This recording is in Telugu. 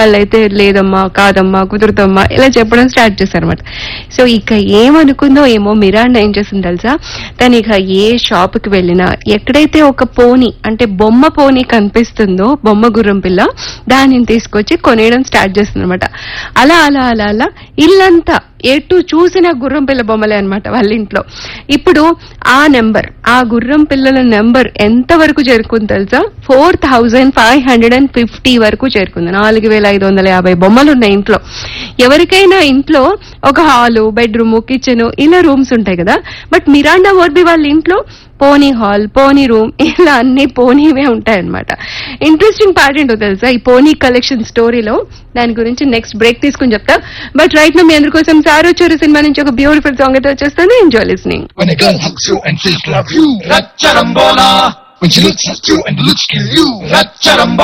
వాళ్ళైతే లేదమ్మా, కాదమ్మా, కుదురుతమ్మా ఇలా చెప్పడం స్టార్ట్ చేశారనమాట. సో ఇక ఏమనుకుందో ఏమో, మిరాండా ఏం చేసింది తెలుసా, తను ఇక ఏ షాప్ కి వెళ్ళినా ఎక్కడైతే ఒక పోనీ అంటే బొమ్మ పోనీ కనిపిస్తుందో, బొమ్మ గుర్రం పిల్ల, దానిని తీసుకొచ్చి కొనేయడం స్టార్ట్ చేస్తుంది అనమాట. అలా అలా అలా అలా ఇల్లంతా ఎటు చూసిన గుర్రం పిల్ల బొమ్మలే అనమాట వాళ్ళ ఇంట్లో. ఇప్పుడు ఆ గుర్రం పిల్లల నెంబర్ ఎంత వరకు చేరుకుంది తెలుసా, 4550 వరకు చేరుకుంది. 4550 బొమ్మలు ఉన్నాయి ఇంట్లో. ఎవరికైనా ఇంట్లో ఒక హాలు, బెడ్రూమ్, కిచెన్ ఇలా రూమ్స్ ఉంటాయి కదా, బట్ మిరాండా వర్ది వాళ్ళ ఇంట్లో పోనీ హాల్, పోనీ రూమ్, ఇలా అన్ని పోనీవే ఉంటాయన్నమాట. ఇంట్రెస్టింగ్ పార్ట్ ఏంటో తెలుసా ఈ పోనీ కలెక్షన్ స్టోరీలో, దాని గురించి నెక్స్ట్ బ్రేక్ తీసుకుని చెప్తా. బట్ రైట్ నా మీ అందరి కోసం సారో చోరు సినిమా నుంచి ఒక బ్యూటిఫుల్ సాంగ్ అయితే వచ్చేస్తుంది. Enjoy listening. When a girl hugs you and says love you, Ratcharambola. When she looks at you and the looks kill you, Ratcharambola.